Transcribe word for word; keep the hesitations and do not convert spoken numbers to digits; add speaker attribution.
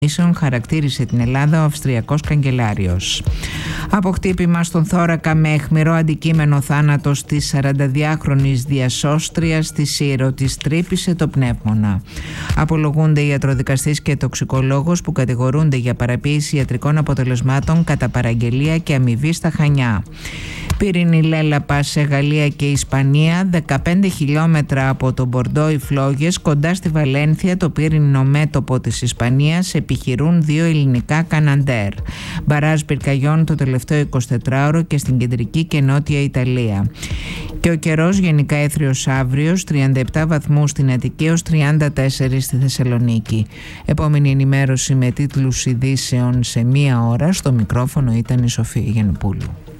Speaker 1: χαρακτήρισε την Ελλάδα ο Αυστριακός καγκελάριος. Από χτύπημα στον θώρακα με αιχμηρό αντικείμενο θάνατος της σαρανταδυάχρονης διασώστριας της Σύρο, της τρύπησε το πνεύμονα. Απολογούνται οι ιατροδικαστής και τοξικολόγος που κατηγορούνται για παραποίηση ιατρικών αποτελεσμάτων κατά παραγγελία και αμοιβή στα Χανιά. Πύρινη λέλαπα σε Γαλλία και Ισπανία, δεκαπέντε χιλιόμετρα από το Μπορντό οι φλόγες, κοντά στη Βαλένθια, το πύρινο μέτωπο της Ισπανίας, επιχειρούν δύο ελληνικά καναντέρ. Μπαράζ πυρκαγιών το τελευταίο εικοσιτετράωρο και στην κεντρική και νότια Ιταλία. Και ο καιρός γενικά έθριος αύριος, τριάντα επτά βαθμούς στην Αττική έως τριάντα τέσσερα στη Θεσσαλονίκη. Επόμενη ενημέρωση με τίτλους ειδήσεων σε μία ώρα. Στο μικρόφωνο ήταν η Σοφία Γιαννοπούλου.